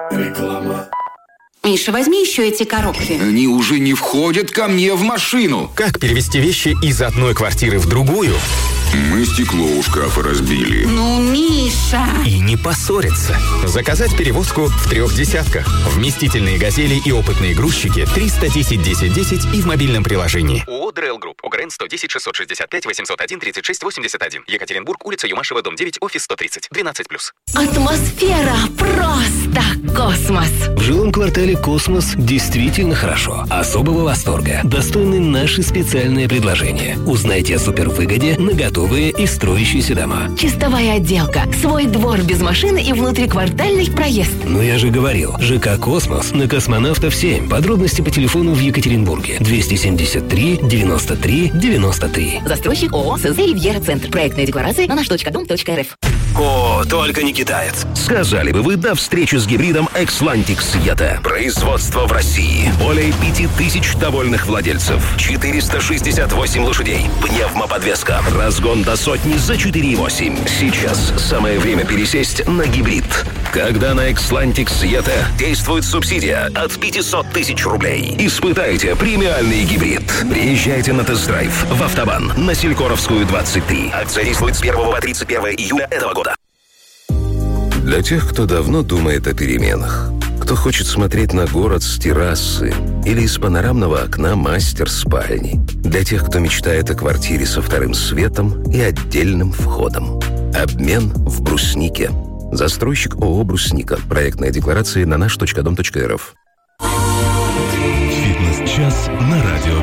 Реклама. Миша, возьми еще эти коробки. Они уже не входят ко мне в машину. Как перевести вещи из одной квартиры в другую? Мы стекло у шкафа разбили. Ну, Миша! И не поссориться. Заказать перевозку в 3 десятках. Вместительные «Газели» и опытные грузчики 310 10 10 и в мобильном приложении. ООО «ДРЭЛ Групп». ОГРН 110 665 801 36 81. Екатеринбург, улица Юмашева, дом 9, офис 130. 12+. Атмосфера просто космос. В жилом квартале «Космос» действительно хорошо. Особого восторга достойны наши специальные предложения. Узнайте о супервыгоде на готовые и строящиеся дома. Чистовая отделка, свой двор без машины и внутриквартальный проезд. Но я же говорил, ЖК «Космос» на Космонавтов 7. Подробности по телефону в Екатеринбурге. 273 93 93. Застройщик ООО СЗ «Ривьера Центр». Проектная декларация на наш.дом.рф. О, только не китаец. Сказали бы вы до встречи с гибридом Xlantic Yeta. Производство в России. Более 5000 довольных владельцев. 468 лошадей. Пневмоподвеска. Разгон до сотни за 4,8. Сейчас самое время пересесть на гибрид. Когда на Xlantic Yeta действует субсидия от 500 тысяч рублей. Испытайте премиальный гибрид. Приезжайте на тест-драйв в Автобан на Селькоровскую, 23. Акция действует с 1 по 31 июля этого года. Для тех, кто давно думает о переменах, кто хочет смотреть на город с террасы или из панорамного окна мастер-спальни, для тех, кто мечтает о квартире со вторым светом и отдельным входом. Обмен в Бруснике. Застройщик ООО «Брусника». Проектная декларация на наш.дом.рф. Фитнес-час на радио